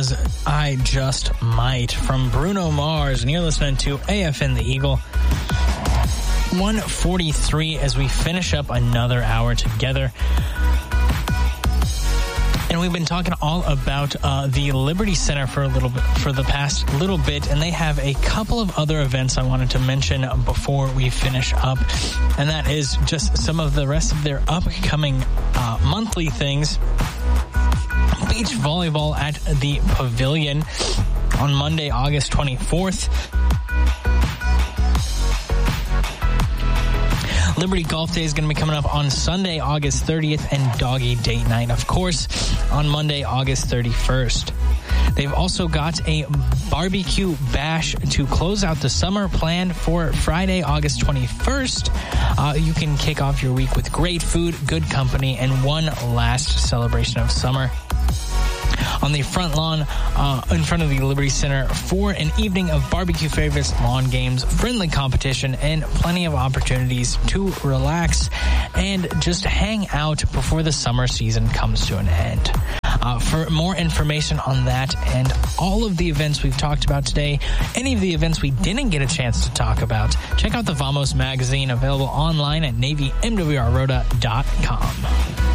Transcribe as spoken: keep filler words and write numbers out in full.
was I Just Might from Bruno Mars, and you're listening to A F N The Eagle. one forty-three as we finish up another hour together. And we've been talking all about uh, the Liberty Center for a little bit, for the past little bit, and they have a couple of other events I wanted to mention before we finish up, and that is just some of the rest of their upcoming uh, monthly things. Beach volleyball at the Pavilion on Monday, August twenty-fourth. Liberty Golf Day is going to be coming up on Sunday, August thirtieth, and Doggy Date Night, of course, on Monday, August thirty-first. They've also got a barbecue bash to close out the summer planned for Friday, August twenty-first. Uh, you can kick off your week with great food, good company, and one last celebration of summer on the front lawn uh, in front of the Liberty Center for an evening of barbecue favorites, lawn games, friendly competition, and plenty of opportunities to relax and just hang out before the summer season comes to an end. Uh, for more information on that and all of the events we've talked about today, any of the events we didn't get a chance to talk about, check out the Vamos magazine, available online at Navy M W R Rota dot com.